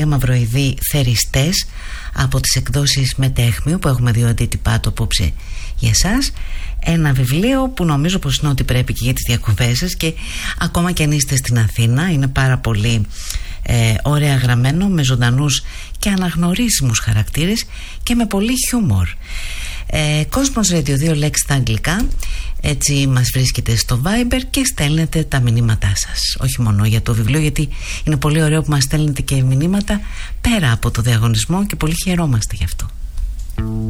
Μαρία Μαυροειδή, Θεριστές, από τις εκδόσεις Μετέχμιο, που έχουμε δύο αντίτυπά του απόψε για εσάς. Ένα βιβλίο που νομίζω πως είναι ό,τι πρέπει και για τις διακοπές σας, και ακόμα και αν είστε στην Αθήνα είναι πάρα πολύ ωραία γραμμένο, με ζωντανούς και αναγνωρίσιμους χαρακτήρες και με πολύ χιούμορ. Κόσμος Radio, 2 λέξεις στα αγγλικά. Έτσι μας βρίσκετε στο Viber και στέλνετε τα μηνύματά σας. Όχι μόνο για το βιβλίο, γιατί είναι πολύ ωραίο που μας στέλνετε και μηνύματα πέρα από το διαγωνισμό και πολύ χαιρόμαστε γι' αυτό.